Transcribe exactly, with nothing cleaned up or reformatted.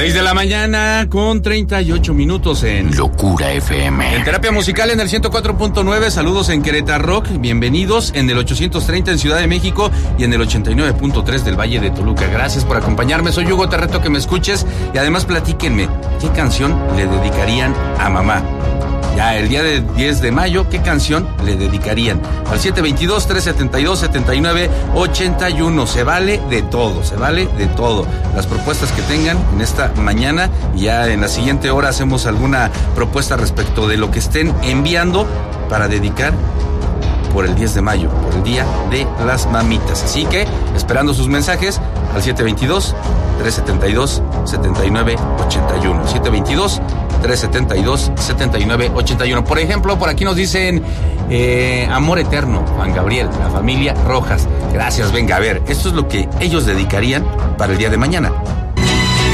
seis de la mañana con treinta y ocho minutos en Locura F M. En Terapia Musical en el ciento cuatro punto nueve, saludos en Querétaro Rock, bienvenidos en el ochocientos treinta en Ciudad de México y en el ochenta y nueve punto tres del Valle de Toluca. Gracias por acompañarme, soy Hugo, te reto que me escuches y además platíquenme, ¿qué canción le dedicarían a mamá? Ya el día del diez de mayo, ¿qué canción le dedicarían? Al siete veintidós, trescientos setenta y dos, setenta y nueve ochenta y uno. Se vale de todo, se vale de todo. Las propuestas que tengan en esta mañana, y ya en la siguiente hora hacemos alguna propuesta respecto de lo que estén enviando para dedicar por el diez de mayo, por el Día de las Mamitas. Así que, esperando sus mensajes al siete veintidós, trescientos setenta y dos, setenta y nueve ochenta y uno. siete veintidós, trescientos setenta y dos, setenta y nueve ochenta y uno. Por ejemplo, por aquí nos dicen eh, Amor Eterno, Juan Gabriel, la familia Rojas. Gracias, venga, a ver, esto es lo que ellos dedicarían para el día de mañana.